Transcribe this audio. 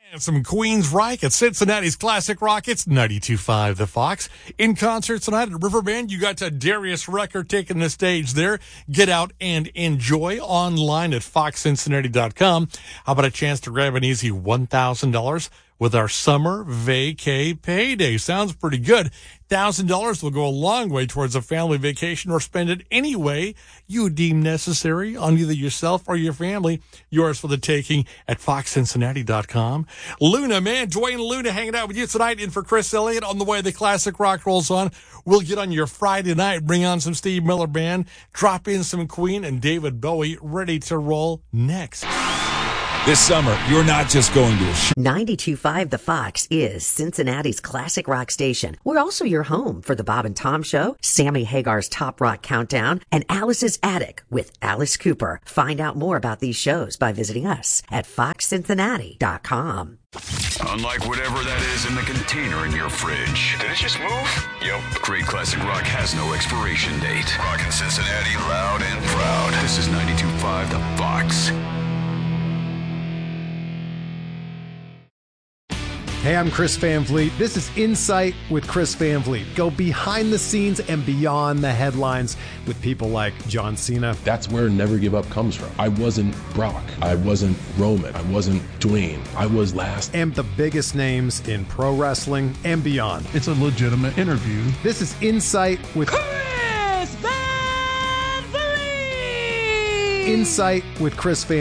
And some Queens Rock at Cincinnati's Classic Rock. It's 92.5 The Fox. In concert tonight at Riverbend, you got Darius Rucker taking the stage there. Get out and enjoy online at foxcincinnati.com. How about a chance to grab an easy $1,000 with our summer vacay payday? Sounds pretty good. $1,000 will go a long way towards a family vacation, or spend it any way you deem necessary on either yourself or your family. Yours for the taking at foxcincinnati.com. Luna, man, Dwayne Luna hanging out with you tonight in for Chris Elliott on the way the Classic Rock rolls on. We'll get on your Friday night, bring on some Steve Miller Band, drop in some Queen and David Bowie, ready to roll next. This summer, you're not just going to a show. 92.5 The Fox is Cincinnati's classic rock station. We're also your home for the Bob and Tom Show, Sammy Hagar's Top Rock Countdown, and Alice's Attic with Alice Cooper. Find out more about these shows by visiting us at foxcincinnati.com. Unlike whatever that is in the container in your fridge. Did it just move? Yep. Great Classic Rock has no expiration date. Rockin' Cincinnati loud and proud. This is 92.5 The Fox. Hey, I'm Chris Van Vliet. This is Insight with Chris Van Vliet. Go behind the scenes and beyond the headlines with people like John Cena. That's where Never Give Up comes from. I wasn't Brock. I wasn't Roman. I wasn't Dwayne. I was last. And the biggest names in pro wrestling and beyond. It's a legitimate interview. This is Insight with Chris Van Vliet. Insight with Chris Van